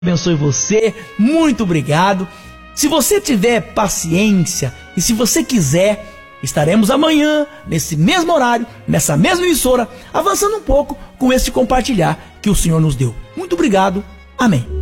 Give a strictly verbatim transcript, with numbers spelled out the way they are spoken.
abençoe você, muito obrigado. Se você tiver paciência e se você quiser, estaremos amanhã, nesse mesmo horário, nessa mesma emissora, avançando um pouco com esse compartilhar que o Senhor nos deu. Muito obrigado, amém.